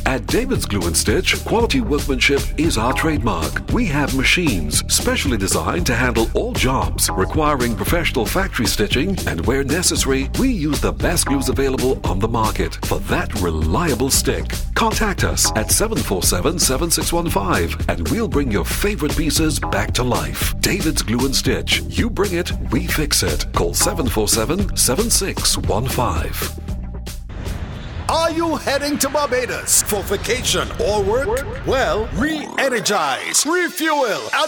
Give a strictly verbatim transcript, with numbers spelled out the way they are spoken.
At David's Glue and Stitch, quality workmanship is our trademark. We have machines specially designed to handle all jobs requiring professional factory stitching, and where necessary, we use the best glues available on the market for that reliable stick. Contact us at seven four seven, seven six one five and we'll bring your favorite pieces back to life. David's Glue and Stitch. You bring it, we fix it. Call seven four seven, seven six one five. Are you heading to Barbados for vacation or work? Well, re-energize, refuel, and